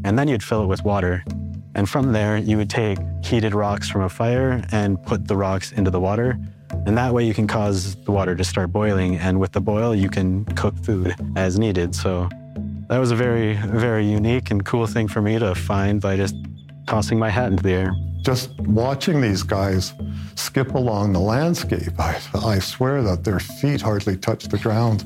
and then you'd fill it with water. And from there, you would take heated rocks from a fire and put the rocks into the water. And that way you can cause the water to start boiling. And with the boil, you can cook food as needed. So that was a very, very unique and cool thing for me to find by just tossing my hat into the air. Just watching these guys skip along the landscape, I swear that their feet hardly touch the ground.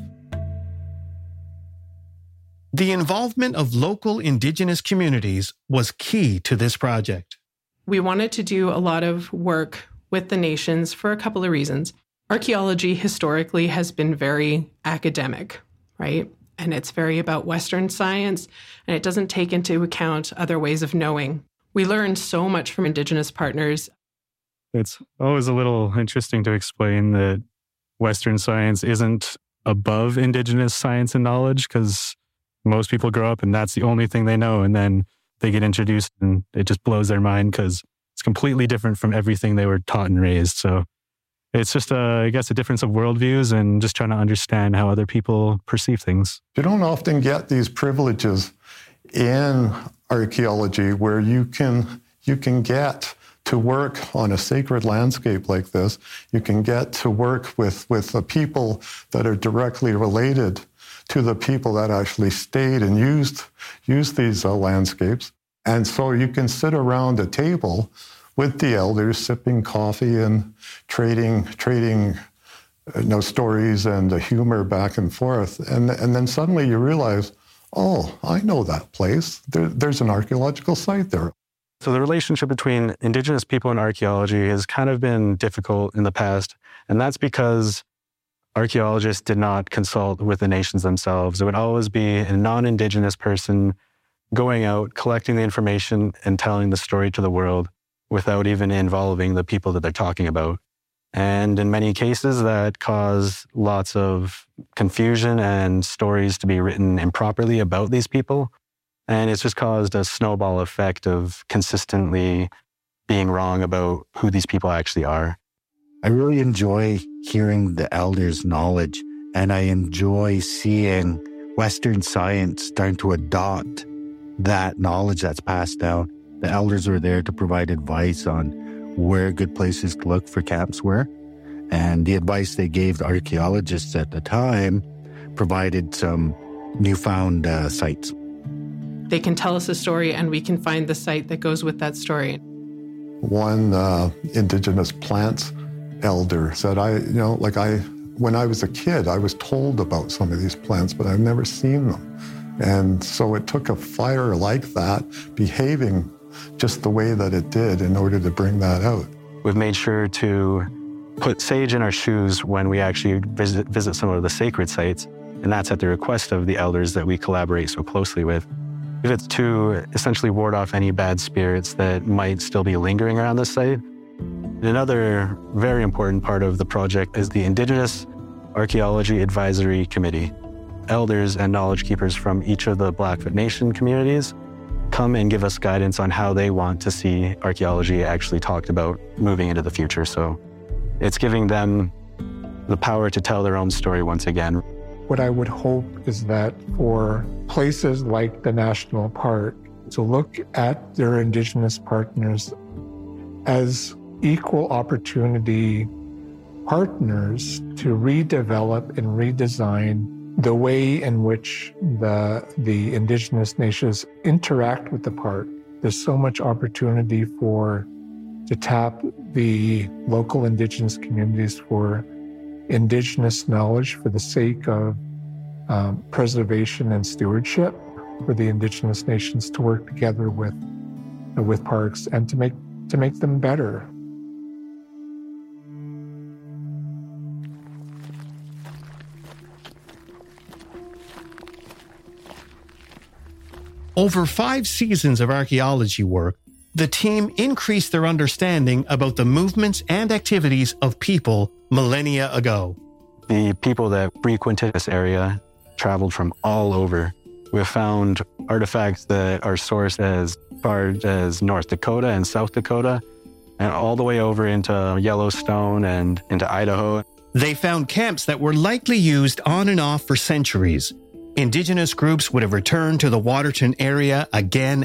The involvement of local Indigenous communities was key to this project. We wanted to do a lot of work with the nations for a couple of reasons. Archaeology historically has been very academic, right? And it's very about Western science, and it doesn't take into account other ways of knowing. We learned so much from Indigenous partners. It's always a little interesting to explain that Western science isn't above Indigenous science and knowledge, because most people grow up and that's the only thing they know. And then they get introduced and it just blows their mind because it's completely different from everything they were taught and raised. So it's just, I guess, a difference of worldviews and just trying to understand how other people perceive things. You don't often get these privileges in archaeology where you can get to work on a sacred landscape like this. You can get to work with the people that are directly related to the people that actually stayed and used these landscapes. And so you can sit around a table with the elders, sipping coffee and trading stories and humor back and forth. And then suddenly you realize, oh, I know that place. There's an archaeological site there. So the relationship between Indigenous people and archaeology has kind of been difficult in the past. And that's because archaeologists did not consult with the nations themselves. It would always be a non-Indigenous person going out, collecting the information and telling the story to the world without even involving the people that they're talking about. And in many cases, that caused lots of confusion and stories to be written improperly about these people. And it's just caused a snowball effect of consistently being wrong about who these people actually are. I really enjoy hearing the elders' knowledge, and I enjoy seeing Western science starting to adopt that knowledge that's passed down. The elders were there to provide advice on where good places to look for camps were, and the advice they gave the archaeologists at the time provided some newfound sites. They can tell us a story, and we can find the site that goes with that story. One Indigenous plants elder said, when I was a kid, I was told about some of these plants, but I've never seen them. And so it took a fire like that, behaving just the way that it did in order to bring that out. We've made sure to put sage in our shoes when we actually visit some of the sacred sites, and that's at the request of the elders that we collaborate so closely with. If it's to essentially ward off any bad spirits that might still be lingering around the site. Another very important part of the project is the Indigenous Archaeology Advisory Committee. Elders and knowledge keepers from each of the Blackfoot Nation communities come and give us guidance on how they want to see archaeology actually talked about moving into the future. So it's giving them the power to tell their own story once again. What I would hope is that for places like the national park to look at their Indigenous partners as equal opportunity partners to redevelop and redesign the way in which the Indigenous nations interact with the park. There's so much opportunity to tap the local Indigenous communities for Indigenous knowledge for the sake of preservation and stewardship, for the Indigenous nations to work together with parks and to make them better. Over 5 seasons of archaeology work, the team increased their understanding about the movements and activities of people millennia ago. The people that frequented this area traveled from all over. We've found artifacts that are sourced as far as North Dakota and South Dakota, and all the way over into Yellowstone and into Idaho. They found camps that were likely used on and off for centuries. Indigenous groups would have returned to the Waterton area again